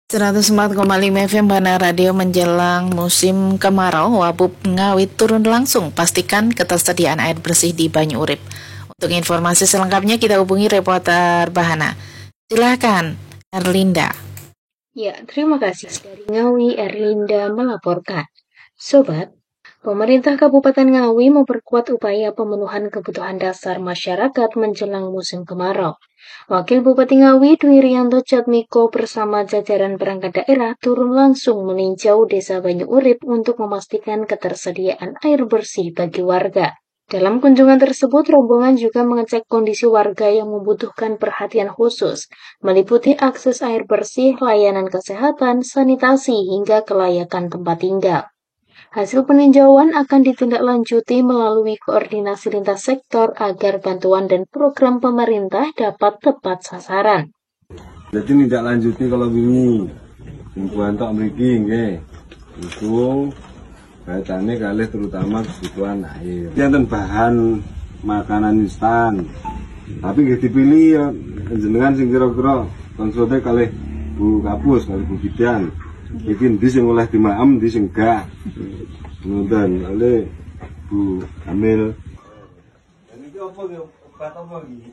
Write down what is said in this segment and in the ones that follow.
104,5 FM Bana Radio menjelang musim kemarau, Wabub Ngawit turun langsung pastikan ketersediaan air bersih di Banyu Urip. Untuk informasi selengkapnya kita hubungi reporter Bahana. Silakan, Erlinda. Ya, terima kasih. Dari Ngawi, Erlinda melaporkan. Sobat, pemerintah Kabupaten Ngawi memperkuat upaya pemenuhan kebutuhan dasar masyarakat menjelang musim kemarau. Wakil Bupati Ngawi Dwi Rianto Jatmiko bersama jajaran perangkat daerah turun langsung meninjau Desa Banyu Urip untuk memastikan ketersediaan air bersih bagi warga. Dalam kunjungan tersebut, rombongan juga mengecek kondisi warga yang membutuhkan perhatian khusus, meliputi akses air bersih, layanan kesehatan, sanitasi, hingga kelayakan tempat tinggal. Hasil peninjauan akan ditindaklanjuti melalui koordinasi lintas sektor agar bantuan dan program pemerintah dapat tepat sasaran. Jadi tindak kalau ini lingkungan tok mriki nggih. Itu kaitannya kalih terutama kebutuhan air. Enten bahan makanan instan. Tapi nggih dipilih ya jenengan sing kira-kira konsultasi kalih Bu Kapus, kalih Bu Bidan. Iki ndi sing oleh dimaem, ndi sing enggak. Ngoten, oleh Bu Amil. Ini apa ya? Obat apa iki?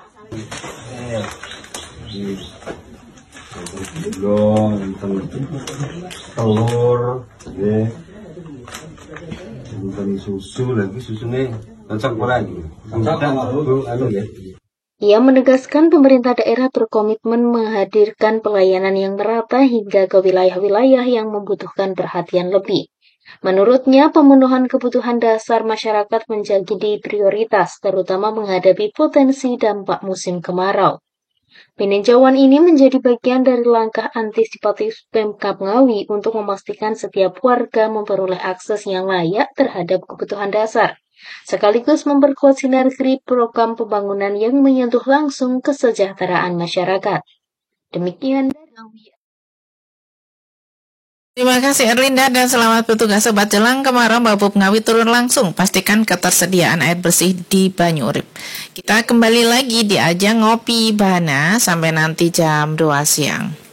Gula, telur, enten susu lagi susune cocok ora iki. Ia menegaskan pemerintah daerah berkomitmen menghadirkan pelayanan yang merata hingga ke wilayah-wilayah yang membutuhkan perhatian lebih. Menurutnya, pemenuhan kebutuhan dasar masyarakat menjadi prioritas, terutama menghadapi potensi dampak musim kemarau. Peninjauan ini menjadi bagian dari langkah antisipatif Pemkab Ngawi untuk memastikan setiap warga memperoleh akses yang layak terhadap kebutuhan dasar, sekaligus memperkuat sinergi program pembangunan yang menyentuh langsung kesejahteraan masyarakat. Demikian dari Ngawi. Terima kasih Erlinda dan selamat bertugas Sobat. Jelang kemarau, Wabub Ngawi turun langsung pastikan ketersediaan air bersih di Banyu Urip. Kita kembali lagi di ajang Ngopi Bana sampai nanti jam 2 siang.